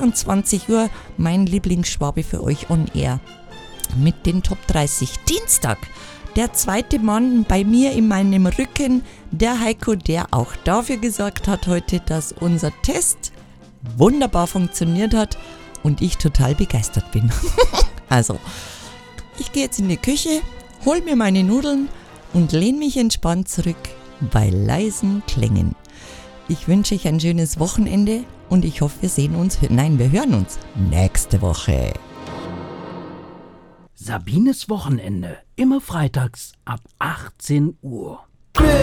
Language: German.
24 Uhr mein Lieblingsschwabe für euch on air mit den Top 30. Dienstag, der zweite Mann bei mir in meinem Rücken, der Heiko, der auch dafür gesorgt hat heute, dass unser Test wunderbar funktioniert hat und ich total begeistert bin. Also, ich gehe jetzt in die Küche, hol mir meine Nudeln und lehne mich entspannt zurück bei leisen Klängen. Ich wünsche euch ein schönes Wochenende und ich hoffe, wir hören uns nächste Woche. Sabines Wochenende, immer freitags ab 18 Uhr.